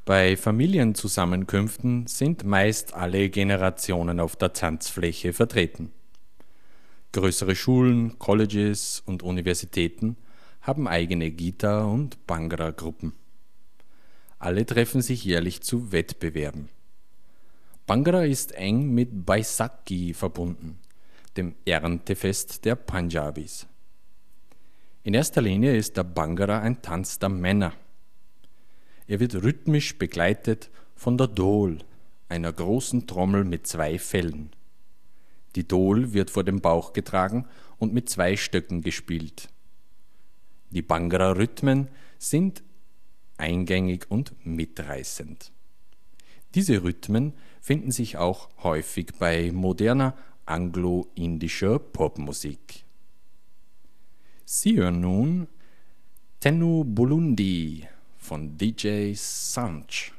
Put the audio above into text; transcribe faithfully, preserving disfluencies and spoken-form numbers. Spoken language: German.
Bei Familienzusammenkünften sind meist alle Generationen auf der Tanzfläche vertreten. Größere Schulen, Colleges und Universitäten haben eigene Gita- und Bhangra-Gruppen. Alle treffen sich jährlich zu Wettbewerben. Bhangra ist eng mit Baisakhi verbunden, dem Erntefest der Punjabis. In erster Linie ist der Bhangra ein Tanz der Männer. Er wird rhythmisch begleitet von der Dol, einer großen Trommel mit zwei Fellen. Die Dol wird vor dem Bauch getragen und mit zwei Stöcken gespielt. Die Bhangra-Rhythmen sind eingängig und mitreißend. Diese Rhythmen finden sich auch häufig bei moderner anglo-indischer Popmusik. Sie hören nun Tennu Bulundi von D J Sanch.